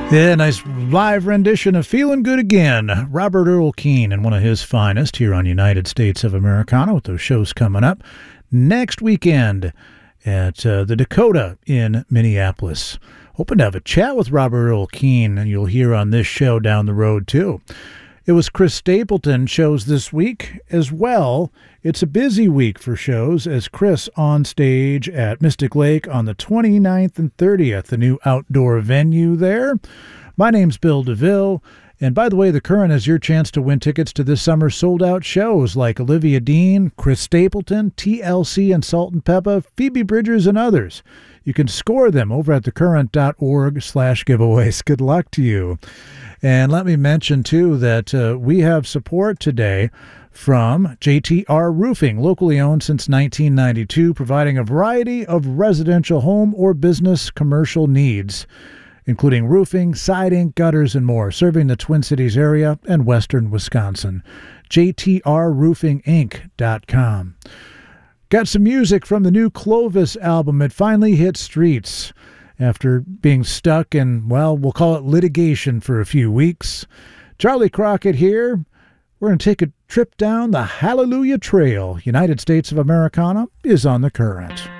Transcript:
Yeah, nice live rendition of Feeling Good Again. Robert Earl Keen and one of his finest here on United States of Americana with those shows coming up next weekend at the Dakota in Minneapolis. Hoping to have a chat with Robert Earl Keen, and you'll hear on this show down the road too. It was Chris Stapleton shows this week as well. It's a busy week for shows as Chris on stage at Mystic Lake on the 29th and 30th, the new outdoor venue there. My name's Bill DeVille. And by the way, the Current is your chance to win tickets to this summer's sold-out shows like Olivia Dean, Chris Stapleton, TLC and Salt and Peppa, Phoebe Bridgers, and others. You can score them over at thecurrent.org/giveaways. Good luck to you. And let me mention, too, that we have support today from JTR Roofing, locally owned since 1992, providing a variety of residential home or business commercial needs, including roofing, siding, gutters, and more, serving the Twin Cities area and western Wisconsin. JTRRoofingInc.com. Got some music from the new Clovis album. It finally hit streets after being stuck in, well, we'll call it litigation for a few weeks. Charlie Crockett here. We're going to take a trip down the Hallelujah Trail. United States of Americana is on the Current.